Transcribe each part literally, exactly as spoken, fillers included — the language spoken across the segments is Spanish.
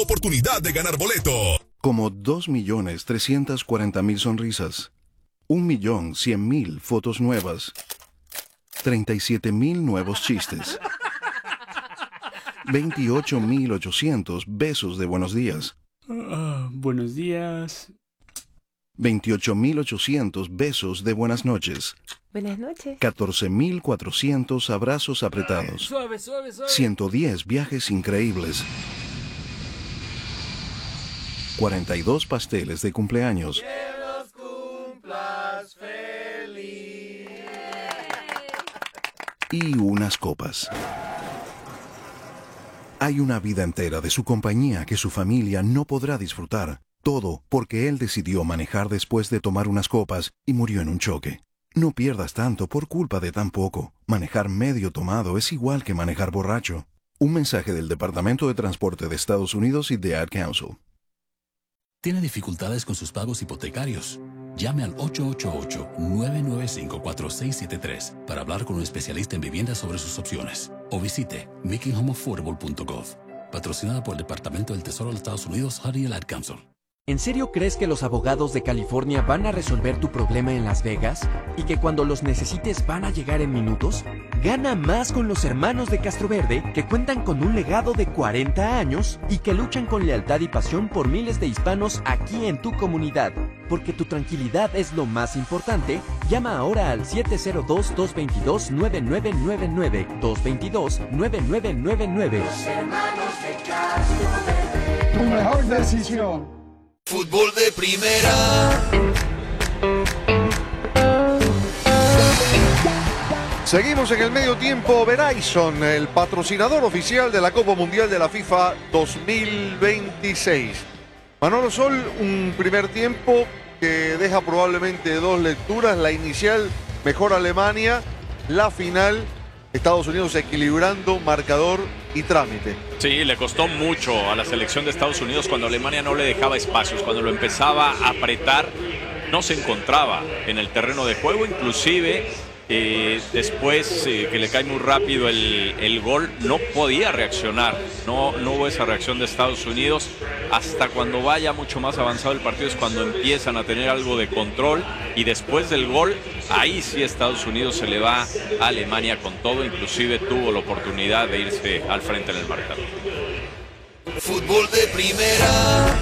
Oportunidad de ganar boleto. Como dos millones trescientas cuarenta mil sonrisas, un millón cien mil fotos nuevas, treinta y siete mil nuevos chistes, veintiocho mil ochocientos besos de buenos días. Uh, buenos días. veintiocho mil ochocientos besos de buenas noches. Buenas noches. catorce mil cuatrocientos abrazos apretados. Suave, suave, suave. ciento diez viajes increíbles. cuarenta y dos pasteles de cumpleaños. Que los cumplas feliz. Y unas copas. Hay una vida entera de su compañía que su familia no podrá disfrutar. Todo porque él decidió manejar después de tomar unas copas y murió en un choque. No pierdas tanto por culpa de tan poco. Manejar medio tomado es igual que manejar borracho. Un mensaje del Departamento de Transporte de Estados Unidos y de Ad Council. ¿Tiene dificultades con sus pagos hipotecarios? Llame al ocho ocho ocho, nueve nueve cinco, cuatro seis siete tres para hablar con un especialista en vivienda sobre sus opciones. O visite making home affordable punto gov. Patrocinada por el Departamento del Tesoro de los Estados Unidos y el Ad Council. ¿En serio crees que los abogados de California van a resolver tu problema en Las Vegas? ¿Y que cuando los necesites van a llegar en minutos? Gana más con los hermanos de Castroverde, que cuentan con un legado de cuarenta años y que luchan con lealtad y pasión por miles de hispanos aquí en tu comunidad. Porque tu tranquilidad es lo más importante, llama ahora al siete cero dos, dos dos dos, nueve nueve nueve nueve, dos dos dos, nueve nueve nueve nueve. Los hermanos de Castroverde. Tu mejor decisión. Fútbol de primera. Seguimos en el medio tiempo. Verizon, el patrocinador oficial de la Copa Mundial de la FIFA dos mil veintiséis. Manolo Sol, un primer tiempo que deja probablemente dos lecturas. La inicial, mejor Alemania. La final, Estados Unidos equilibrando marcador y trámite. Sí, le costó mucho a la selección de Estados Unidos cuando Alemania no le dejaba espacios, cuando lo empezaba a apretar, no se encontraba en el terreno de juego, inclusive eh, después eh, que le cae muy rápido el, el gol, no podía reaccionar, no, no hubo esa reacción de Estados Unidos. Hasta cuando vaya mucho más avanzado el partido es cuando empiezan a tener algo de control, y después del gol, ahí sí Estados Unidos se le va a Alemania con todo, inclusive tuvo la oportunidad de irse al frente en el marcador. Fútbol de primera.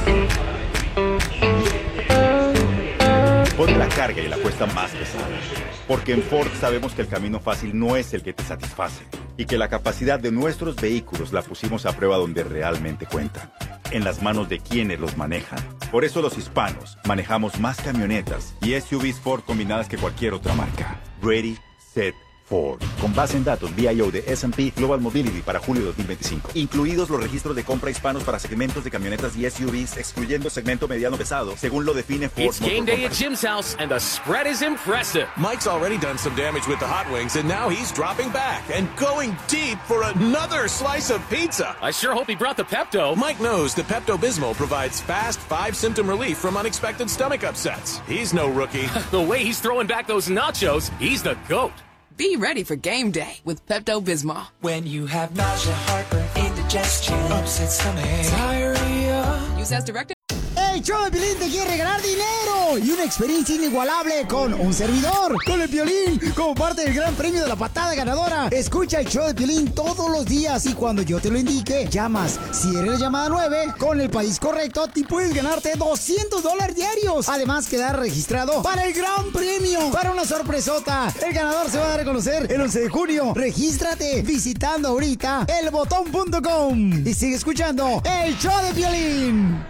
Pon la carga y la apuesta más pesada. Porque en Ford sabemos que el camino fácil no es el que te satisface y que la capacidad de nuestros vehículos la pusimos a prueba donde realmente cuentan, en las manos de quienes los manejan. Por eso los hispanos manejamos más camionetas y S U Vs Ford combinadas que cualquier otra marca. Ready, set, Ford. Con base en datos V I O de S and P Global Mobility para julio dos mil veinticinco. Incluidos los registros de compra hispanos para segmentos de camionetas y S U Vs, excluyendo segmento mediano pesado, según lo define Ford. It's game day at Jim's house, and the spread is impressive. Mike's already done some damage with the hot wings, and now he's dropping back and going deep for another slice of pizza. I sure hope he brought the Pepto. Mike knows the Pepto-Bismol provides fast, five-symptom relief from unexpected stomach upsets. He's no rookie. The way he's throwing back those nachos, he's the GOAT. Be ready for game day with Pepto-Bismol. When you have nausea, heartburn, indigestion, upset stomach, diarrhea. Use as directed. El show de Piolín te quiere regalar dinero y una experiencia inigualable con un servidor, con el Piolín, como parte del gran premio de la patada ganadora. Escucha el show de Piolín todos los días y cuando yo te lo indique, llamas. Si eres la llamada nueve, con el país correcto, te puedes ganarte doscientos dólares diarios. Además, quedar registrado para el gran premio, para una sorpresota. El ganador se va a dar a conocer el once de junio. Regístrate visitando ahorita el botón punto com y sigue escuchando el show de Piolín.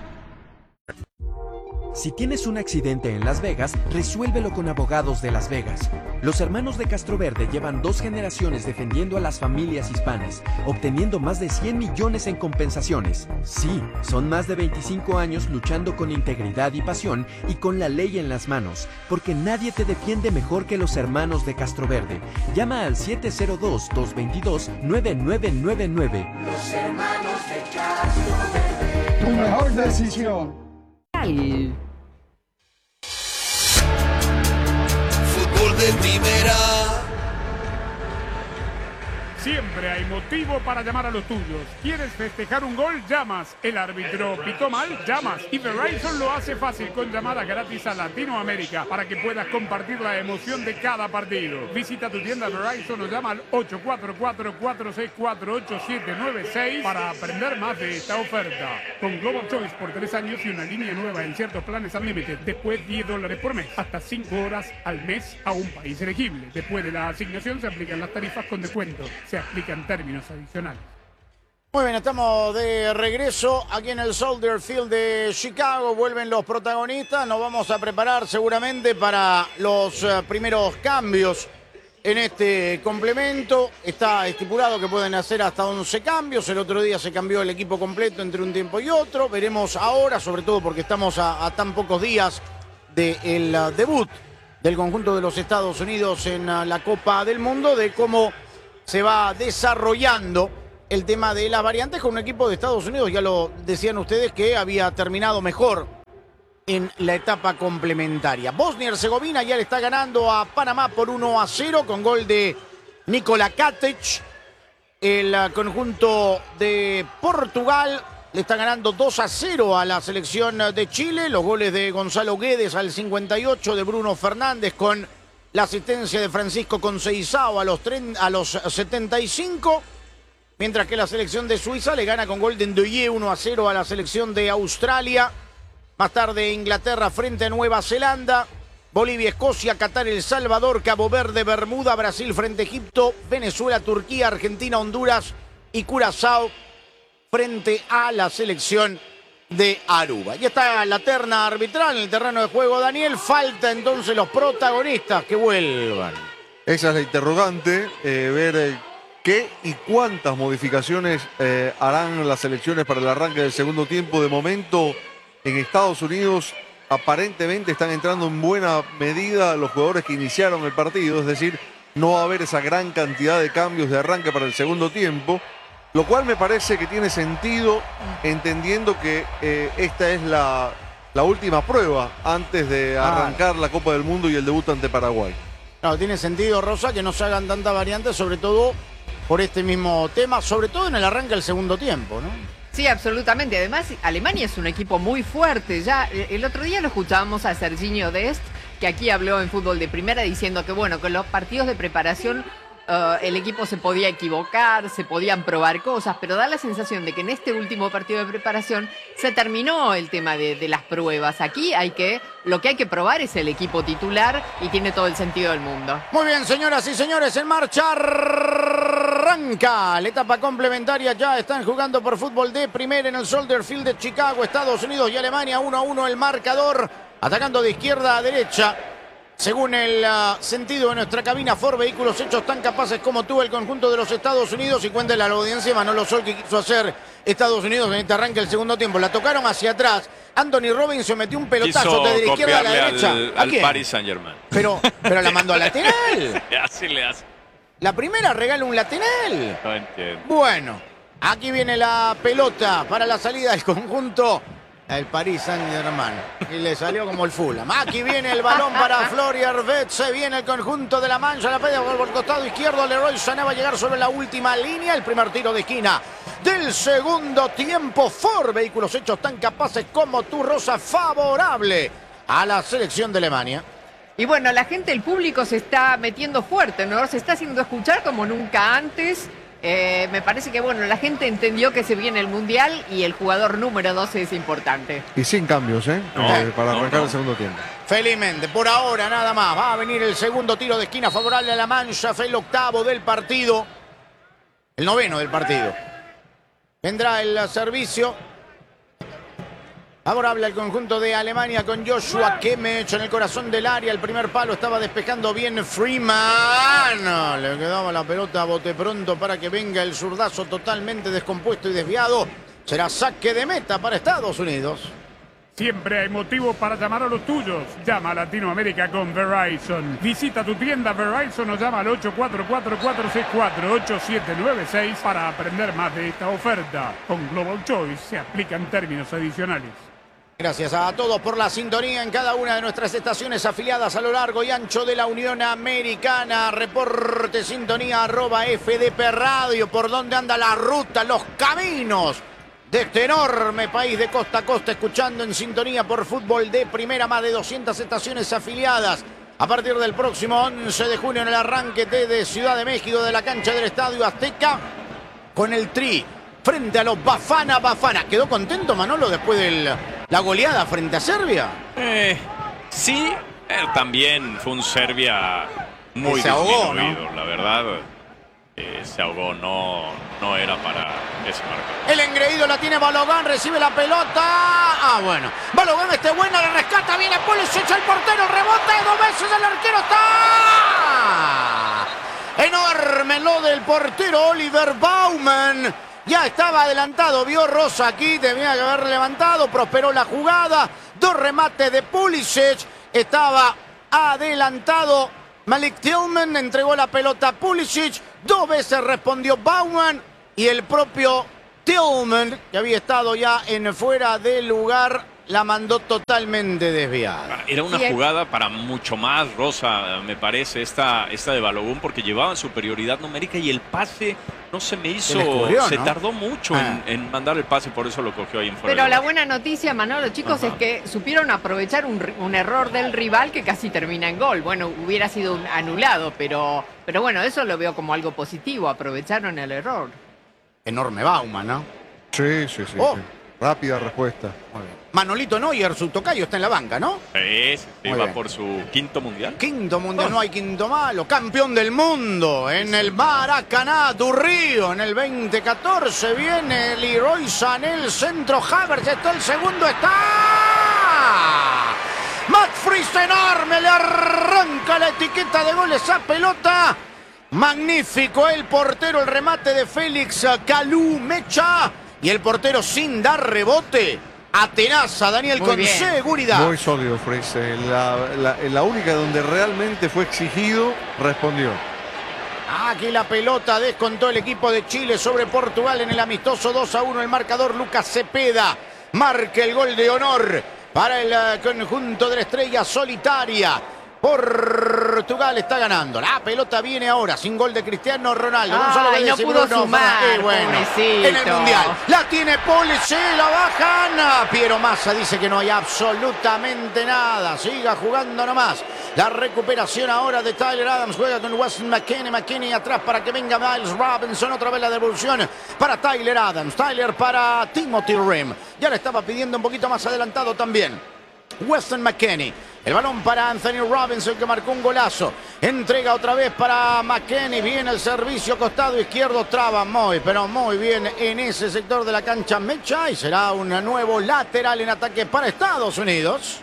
Si tienes un accidente en Las Vegas, resuélvelo con Abogados de Las Vegas. Los hermanos de Castroverde llevan dos generaciones defendiendo a las familias hispanas, obteniendo más de cien millones en compensaciones. Sí, son más de veinticinco años luchando con integridad y pasión y con la ley en las manos, porque nadie te defiende mejor que los hermanos de Castroverde. Llama al siete cero dos, dos dos dos, nueve nueve nueve nueve. Los hermanos de Castroverde. Tu mejor decisión. Fútbol de primera. Siempre hay motivo para llamar a los tuyos. ¿Quieres festejar un gol? Llamas. El árbitro pitó mal, llamas. Y Verizon lo hace fácil con llamadas gratis a Latinoamérica para que puedas compartir la emoción de cada partido. Visita tu tienda Verizon o llama al ocho cuatro cuatro, cuatro seis cuatro, ocho siete nueve seis para aprender más de esta oferta. Con Global Choice por tres años y una línea nueva en ciertos planes Unlimited. Después diez dólares por mes. Hasta cinco horas al mes a un país elegible. Después de la asignación se aplican las tarifas con descuento. Se aplican términos adicionales. Muy bien, estamos de regreso aquí en el Soldier Field de Chicago. Vuelven los protagonistas. Nos vamos a preparar seguramente para los uh, primeros cambios en este complemento. Está estipulado que pueden hacer hasta once cambios. El otro día se cambió el equipo completo entre un tiempo y otro. Veremos ahora, sobre todo porque estamos a, a tan pocos días del uh, debut del conjunto de los Estados Unidos en uh, la Copa del Mundo, de cómo se va desarrollando el tema de las variantes con un equipo de Estados Unidos, ya lo decían ustedes, que había terminado mejor en la etapa complementaria. Bosnia y Herzegovina ya le está ganando a Panamá por uno a cero con gol de Nikola Katic. El conjunto de Portugal le está ganando dos a cero a la selección de Chile. Los goles de Gonzalo Guedes al cincuenta y ocho, de Bruno Fernández con la asistencia de Francisco Conceição a los, a los setenta y cinco. Mientras que la selección de Suiza le gana con gol de Ndoye uno a cero a la selección de Australia. Más tarde Inglaterra frente a Nueva Zelanda. Bolivia, Escocia, Qatar, El Salvador, Cabo Verde, Bermuda, Brasil frente a Egipto. Venezuela, Turquía, Argentina, Honduras y Curazao frente a la selección de Aruba. Y está la terna arbitral en el terreno de juego, Daniel. Falta entonces los protagonistas que vuelvan. Esa es la interrogante, eh, ver... Eh... ¿Qué y cuántas modificaciones eh, harán las selecciones para el arranque del segundo tiempo? De momento, en Estados Unidos, aparentemente están entrando en buena medida los jugadores que iniciaron el partido. Es decir, no va a haber esa gran cantidad de cambios de arranque para el segundo tiempo. Lo cual me parece que tiene sentido, entendiendo que eh, esta es la, la última prueba antes de arrancar la Copa del Mundo y el debut ante Paraguay. No, tiene sentido, Rosa, que no se hagan tantas variantes, sobre todo por este mismo tema, sobre todo en el arranque del segundo tiempo, ¿no? Sí, absolutamente. Además, Alemania es un equipo muy fuerte. Ya el otro día lo escuchábamos a Serginho Dest, que aquí habló en Fútbol de Primera, diciendo que, bueno, con los partidos de preparación uh, el equipo se podía equivocar, se podían probar cosas, pero da la sensación de que en este último partido de preparación se terminó el tema de, de las pruebas. Aquí hay que, lo que hay que probar es el equipo titular y tiene todo el sentido del mundo. Muy bien, señoras y señores, en marcha arranca la etapa complementaria. Ya están jugando por Fútbol de Primera en el Soldier Field de Chicago, Estados Unidos y Alemania. Uno a uno el marcador, atacando de izquierda a derecha. Según el uh, sentido de nuestra cabina, Ford, vehículos hechos tan capaces como tú, el conjunto de los Estados Unidos. Y cuéntale a la audiencia, Manolo Sol, que quiso hacer Estados Unidos en este arranque del segundo tiempo. La tocaron hacia atrás. Anthony Robinson metió un pelotazo desde la izquierda a la derecha. Al, ¿A al Paris Saint-Germain. Pero, pero la mandó a lateral. Así le hace. La primera regala un lateral. No entiendo. Bueno, aquí viene la pelota para la salida del conjunto el Paris Saint-Germain. Y le salió como el Fulham. Aquí viene el balón para Florian Wirtz. Se viene el conjunto de la Mancha. La pega por el costado izquierdo. Leroy Sané va a llegar sobre la última línea. El primer tiro de esquina del segundo tiempo. Ford, vehículos hechos tan capaces como tú, Rosa. Favorable a la selección de Alemania. Y bueno, la gente, el público se está metiendo fuerte, ¿no? Se está haciendo escuchar como nunca antes. Eh, me parece que, bueno, la gente entendió que se viene el Mundial y el jugador número doce es importante. Y sin cambios, ¿eh? No, eh para no, arrancar no. el segundo tiempo. Felizmente, por ahora nada más. Va a venir el segundo tiro de esquina favorable a la Mancha. Fue el octavo del partido. El noveno del partido. Vendrá el servicio. Ahora habla el conjunto de Alemania con Joshua Kimmich en el corazón del área. El primer palo estaba despejando bien Freeman. Le quedaba la pelota a bote pronto para que venga el zurdazo totalmente descompuesto y desviado. Será saque de meta para Estados Unidos. Siempre hay motivos para llamar a los tuyos. Llama a Latinoamérica con Verizon. Visita tu tienda Verizon o llama al ocho cuatro cuatro, cuatro seis cuatro, ocho siete nueve seis para aprender más de esta oferta. Con Global Choice se aplican términos adicionales. Gracias a todos por la sintonía en cada una de nuestras estaciones afiliadas a lo largo y ancho de la Unión Americana. Reporte sintonía arroba F D P Radio. Por dónde anda la ruta, los caminos de este enorme país de costa a costa, escuchando en sintonía por Fútbol de Primera, más de doscientas estaciones afiliadas. A partir del próximo once de junio en el arranque de Ciudad de México, de la cancha del Estadio Azteca, con el Tri frente a los Bafana Bafana. ¿Quedó contento Manolo después de la goleada frente a Serbia? Eh, sí, eh, también fue un Serbia muy se ahogó, disminuido, ¿no? La verdad. Eh, se ahogó, no, no era para ese marcador. El engreído la tiene Balogan, recibe la pelota. Ah, bueno. Balogan este buena, le rescata, viene Pulisic, el portero, rebote, dos veces el arquero está. Enorme lo del portero Oliver Baumann. Ya estaba adelantado, vio Rosa aquí, tenía que haber levantado, prosperó la jugada. Dos remates de Pulisic, estaba adelantado Malik Tillman, entregó la pelota a Pulisic, dos veces respondió Baumann y el propio Tillman, que había estado ya en fuera de lugar, la mandó totalmente desviada. Era una jugada para mucho más, Rosa, me parece, esta, esta de Balogun, porque llevaban superioridad numérica y el pase no se me hizo, se, escurrió, se ¿no? tardó mucho ah. en, en mandar el pase, por eso lo cogió ahí en fuera. Pero de la lugar. buena noticia, Manolo, chicos, Ajá. es que supieron aprovechar un, un error del rival que casi termina en gol. Bueno, hubiera sido un anulado, pero, pero bueno, eso lo veo como algo positivo, aprovecharon el error. Enorme Baumann, ¿no? Sí, sí, sí. Oh. sí. Rápida respuesta. Muy bien. Manolito Neuer, su tocayo, está en la banca, ¿no? Sí, sí, sí, Muy va bien. por su quinto mundial. Quinto mundial, no hay quinto malo. Campeón del mundo en el Maracaná, Río, en el veinte catorce. Viene Leroy Sané, el centro, Havertz, está el segundo, está. Matt Fries enorme, le arranca la etiqueta de gol esa pelota. Magnífico el portero, el remate de Félix Calú Mecha. Y el portero sin dar rebote. Atenaza Daniel Muy con bien. seguridad. Muy sólido, Fries. En la, la, en la única donde realmente fue exigido, respondió. Aquí la pelota descontó el equipo de Chile sobre Portugal en el amistoso dos a uno. El marcador Lucas Cepeda marca el gol de honor para el uh, conjunto de la estrella solitaria. Portugal está ganando. La pelota viene ahora sin gol de Cristiano Ronaldo. Ay, Gonzalo Guedes no y pudo Bruno sumar, Fernández. Eh, bueno, pobrecito. en el Mundial. La tiene Pulisic, la bajan. Piero Massa dice que no hay absolutamente nada. Siga jugando nomás. La recuperación ahora de Tyler Adams. Juega con Weston McKennie. McKennie atrás para que venga Miles Robinson. Otra vez la devolución para Tyler Adams. Tyler para Timothy Rim. Ya le estaba pidiendo un poquito más adelantado también Weston McKennie. El balón para Anthony Robinson, que marcó un golazo. Entrega otra vez para McKennie. Viene el servicio costado izquierdo. Traba muy, pero muy bien en ese sector de la cancha Mecha. Y será un nuevo lateral en ataque para Estados Unidos.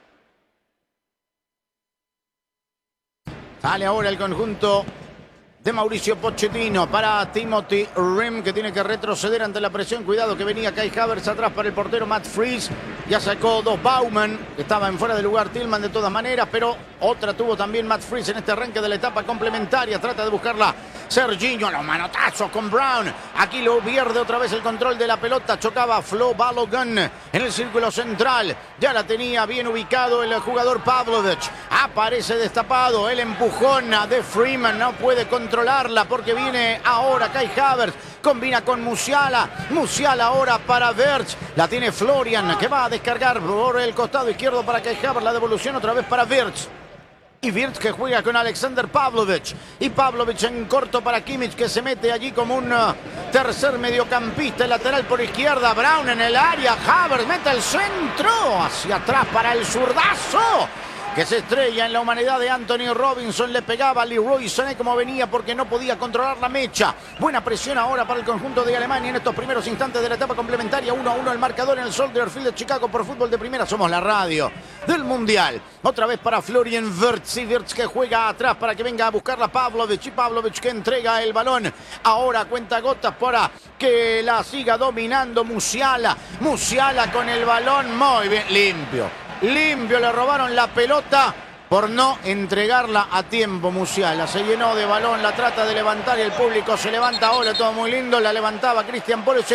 Sale ahora el conjunto de Mauricio Pochettino para Timothy Rim, que tiene que retroceder ante la presión. Cuidado que venía Kai Havertz atrás para el portero Matt Fries. Ya sacó dos Baumann, que estaba en fuera de lugar Tillman de todas maneras, pero otra tuvo también Matt Fries en este arranque de la etapa complementaria. Trata de buscarla Serginho, los manotazos con Brown. Aquí lo pierde otra vez el control de la pelota. Chocaba Flo Balogun en el círculo central. Ya la tenía bien ubicado el jugador Pavlovic. Aparece destapado el empujón de Freeman. No puede controlarla porque viene ahora Kai Havertz. Combina con Musiala. Musiala ahora para Wirtz. La tiene Florian, que va a descargar por el costado izquierdo para Kai Havertz. La devolución otra vez para Wirtz. Y Wirtz que juega con Alexander Pavlovic. Y Pavlovic en corto para Kimmich, que se mete allí como un uh, tercer mediocampista. El lateral por izquierda. Brown en el área. Havertz mete el centro. Hacia atrás para el zurdazo, que se estrella en la humanidad de Anthony Robinson. Le pegaba a Leroy Sané como venía porque no podía controlar la mecha. Buena presión ahora para el conjunto de Alemania en estos primeros instantes de la etapa complementaria. uno a uno el marcador en el Soldier Field de Chicago por Fútbol de Primera. Somos la radio del Mundial. Otra vez para Florian Wirtz. Y Wirtz que juega atrás para que venga a buscarla Pavlovic. Y Pavlovic que entrega el balón. Ahora cuenta gotas para que la siga dominando Musiala. Musiala con el balón muy bien, limpio. Limpio, le robaron la pelota por no entregarla a tiempo. Musiala se llenó de balón, la trata de levantar y el público se levanta ahora, todo muy lindo. La levantaba Christian Pulisic,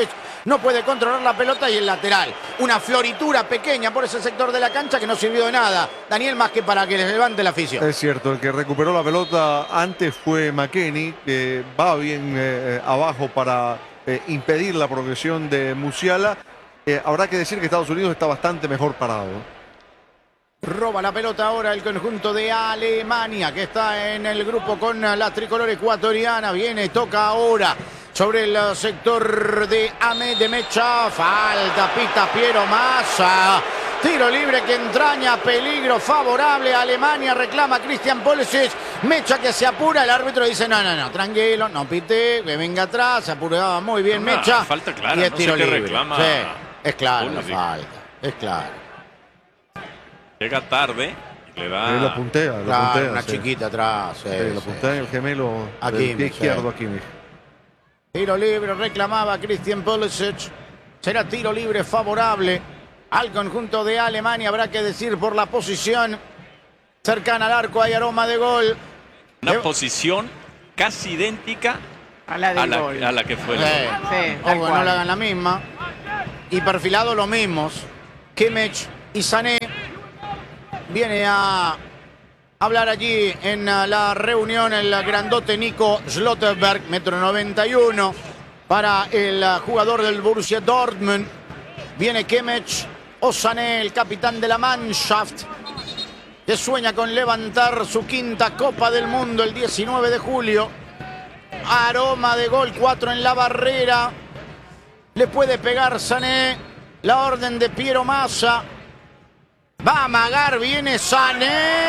no puede controlar la pelota y el lateral. Una floritura pequeña por ese sector de la cancha que no sirvió de nada, Daniel, más que para que les levante la afición. Es cierto, el que recuperó la pelota antes fue McKennie, que va bien eh, abajo para eh, impedir la progresión de Musiala. Eh, habrá que decir que Estados Unidos está bastante mejor parado. Roba la pelota ahora el conjunto de Alemania, que está en el grupo con la tricolor ecuatoriana. Viene, toca ahora sobre el sector de Ahmed de Mecha. Falta, pita Piero Massa. Tiro libre que entraña peligro favorable a Alemania. Reclama Christian Pulisic. Mecha que se apura. El árbitro dice: no, no, no, tranquilo, no pite, que venga atrás. Se apuraba muy bien Una Mecha. falta clara, y es no tiro sé qué libre. reclama. Sí, es claro la Pulisic. falta. Es claro. Llega tarde y le da... Eh, lo puntea, lo Claro, puntea. una sí. chiquita atrás. Sí, Sí, lo sí. puntea en el gemelo Aquí, del pie sí. izquierdo aquí. Tiro libre, reclamaba Christian Pulisic. Será tiro libre favorable al conjunto de Alemania. Habrá que decir por la posición cercana al arco. Hay aroma de gol. Una De- posición casi idéntica A la a del la, gol. a la que fue el Sí. gol. Sí, Ojo tal que no cual. le hagan la misma. Y perfilado los mismos. Kimmich y Sané. Viene a hablar allí en la reunión el grandote Nico Schlotterberg, metro noventa y uno, para el jugador del Borussia Dortmund. Viene Kimmich o Sané, el capitán de la Mannschaft, que sueña con levantar su quinta Copa del Mundo el diecinueve de julio. Aroma de gol, cuatro en la barrera. Le puede pegar Sané. La orden de Piero Massa. Va a amagar, viene Sané.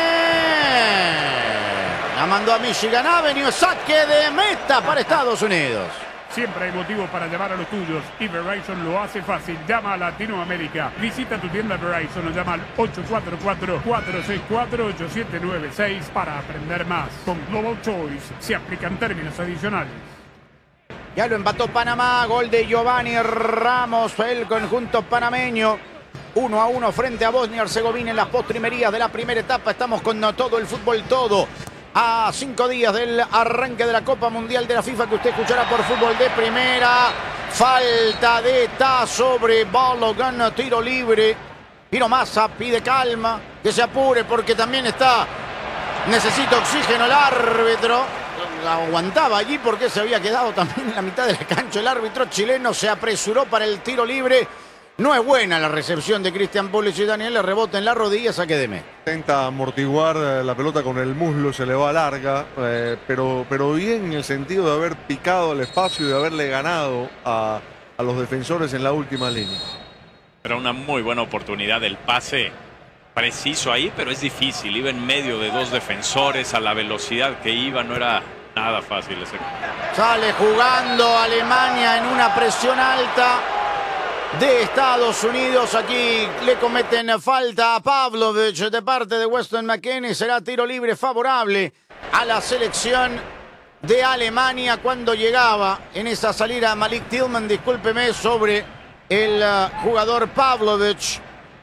La mandó a Michigan Avenue. Saque de meta para Estados Unidos. Siempre hay motivo para llamar a los tuyos y Verizon lo hace fácil. Llama a Latinoamérica. Visita tu tienda Verizon o llama al ocho cuatro cuatro, cuatro seis cuatro, ocho siete nueve seis para aprender más. Con Global Choice se aplican términos adicionales. Ya lo empató Panamá. Gol de Giovanni Ramos. El conjunto panameño. uno a uno frente a Bosnia y Herzegovina en las postrimerías de la primera etapa. Estamos con todo el fútbol todo. A cinco días del arranque de la Copa Mundial de la FIFA, que usted escuchará por Fútbol de Primera. Falta de Ta sobre Balogun, tiro libre. Piero Massa pide calma, que se apure porque también está, necesita oxígeno el árbitro. Aguantaba allí porque se había quedado también en la mitad de la cancha. El árbitro chileno se apresuró para el tiro libre. No es buena la recepción de Christian Pulisic y Daniel, le rebota en la rodilla, saque de meta. Intenta amortiguar eh, la pelota con el muslo, se le va larga, eh, pero, pero bien en el sentido de haber picado el espacio y de haberle ganado a, a los defensores en la última línea. Era una muy buena oportunidad del pase preciso ahí, pero es difícil. Iba en medio de dos defensores, a la velocidad que iba no era nada fácil ese. Sale jugando Alemania en una presión alta de Estados Unidos. Aquí le cometen falta a Pavlovic de parte de Weston McKennie. Será tiro libre favorable a la selección de Alemania cuando llegaba en esa salida Malik Tillman, discúlpeme, sobre el uh, jugador Pavlovic,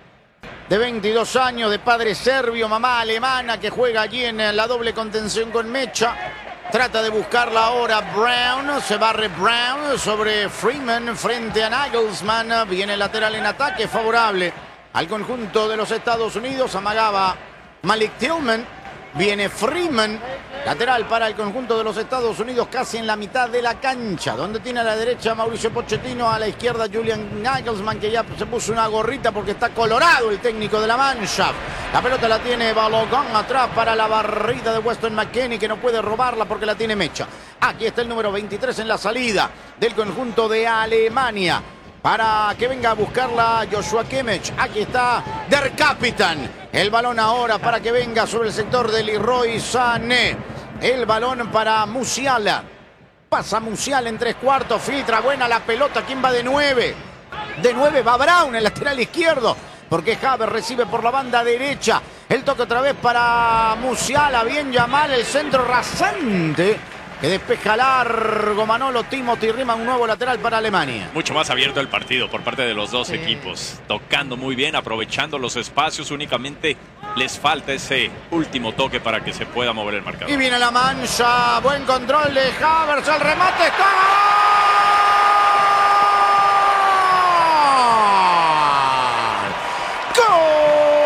de veintidós años, de padre serbio, mamá alemana, que juega allí en la doble contención con Mecha. Trata de buscarla ahora Brown, se barre Brown sobre Freeman frente a Nagelsmann. Viene el lateral en ataque favorable al conjunto de los Estados Unidos. Amagaba Malik Tillman. Viene Freeman, lateral para el conjunto de los Estados Unidos, casi en la mitad de la cancha, donde tiene a la derecha Mauricio Pochettino, a la izquierda Julian Nagelsmann, que ya se puso una gorrita porque está colorado el técnico de la Mannschaft. La pelota la tiene Balogun atrás para la barrida de Weston McKennie, que no puede robarla porque la tiene Mecha. Aquí está el número veintitrés en la salida del conjunto de Alemania, para que venga a buscarla Joshua Kimmich. Aquí está Der Capitán. El balón ahora para que venga sobre el sector de Leroy Sané. El balón para Musiala. Pasa Musiala en tres cuartos. Filtra buena la pelota. ¿Quién va de nueve? De nueve va Brown, el lateral izquierdo, porque Havertz recibe por la banda derecha. El toque otra vez para Musiala. Bien Yamal, el centro rasante, que despeja largo Manolo Timothy Rima, un nuevo lateral para Alemania. Mucho más abierto el partido por parte de los dos sí. equipos. Tocando muy bien, aprovechando los espacios. Únicamente les falta ese último toque para que se pueda mover el marcador. Y viene la mancha. Buen control de Havertz. El remate está.